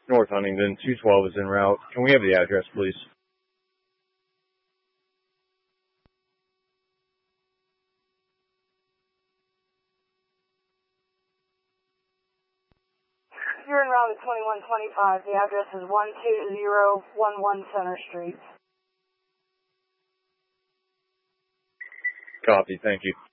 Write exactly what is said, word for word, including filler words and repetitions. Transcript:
North Huntingdon, two twelve is en route. Can we have the address, please? You're en route at twenty-one twenty-five. The address is one two zero one one Center Street. Copy, thank you.